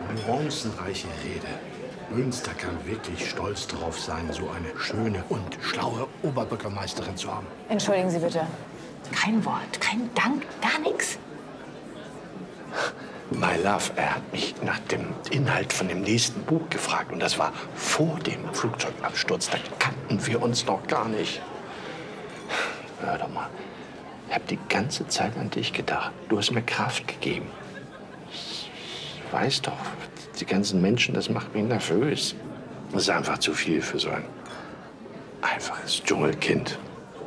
nuancenreiche Rede. Münster kann wirklich stolz darauf sein, so eine schöne und schlaue Oberbürgermeisterin zu haben. Entschuldigen Sie bitte. Kein Wort, kein Dank, gar nichts. My Love, er hat mich nach dem Inhalt von dem nächsten Buch gefragt. Und das war vor dem Flugzeugabsturz. Da kannten wir uns noch gar nicht. Hör doch mal, ich habe die ganze Zeit an dich gedacht. Du hast mir Kraft gegeben. Ich weiß doch, die ganzen Menschen, das macht mich nervös. Das ist einfach zu viel für so ein einfaches Dschungelkind.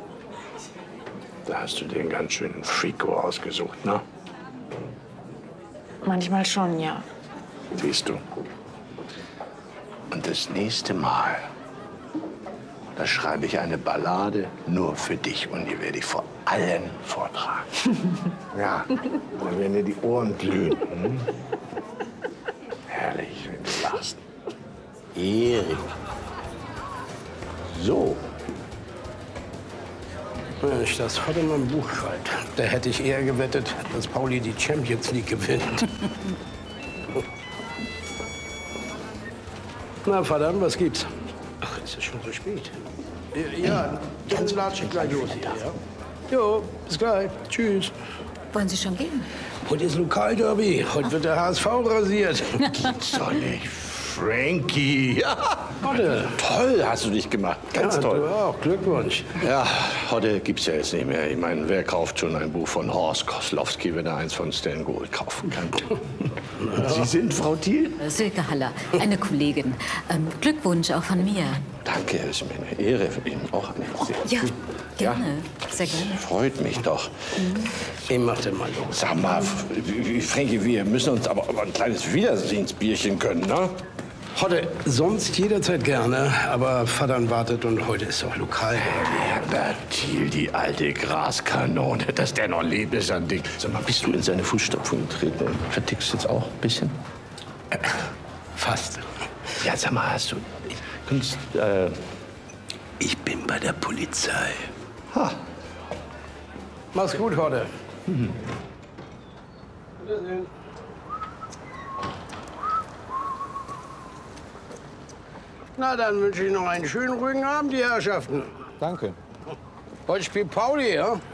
Da hast du dir einen ganz schönen Freako ausgesucht, ne? Manchmal schon, ja. Siehst du. Und das nächste Mal, da schreibe ich eine Ballade nur für dich und die werde ich vor allen vortragen. Ja, dann werden dir die Ohren glühen. Hm? Herrlich, wenn du lachst. Erik. So. Wenn ich das heute mal im Buch schreibe, da hätte ich eher gewettet, dass Pauli die Champions League gewinnt. Na, verdammt, was gibt's? Ach, ist es schon so spät? Ja, dann latsche ich gleich los hier, ja? Jo, bis gleich. Tschüss. Wollen Sie schon gehen? Heute ist Lokalderby. Heute wird der HSV rasiert. Gibt's doch nicht. Frankie. Ja. Warte. Toll hast du dich gemacht. Ganz toll. Du auch. Glückwunsch. Ja, heute gibt's ja jetzt nicht mehr. Ich meine, wer kauft schon ein Buch von Horst Koslowski, wenn er eins von Stan Gould kaufen kann? Ja. Sie sind Frau Thiel? Silke Haller, eine Kollegin. Glückwunsch auch von mir. Danke, es ist mir eine Ehre. Ihnen auch eine Ja, gerne. Sehr gerne. Freut mich doch. Ich mach den mal los. Sag mal, Frankie, wir müssen uns aber ein kleines Wiedersehensbierchen gönnen, ne? Heute sonst jederzeit gerne, aber Vater wartet und heute ist auch Lokalderby. Herbert Thiel, die alte Graskanone, dass der noch lebt, ist ein Ding. Sag mal, bist du in seine Fußstapfen getreten? Vertickst du jetzt auch ein bisschen? Fast. Ja, sag mal, hast du... Ich bin bei der Polizei. Ha. Mach's gut heute. Wiedersehen. Na, dann wünsche ich noch einen schönen, ruhigen Abend, die Herrschaften. Danke. Heute spielt Pauli, ja?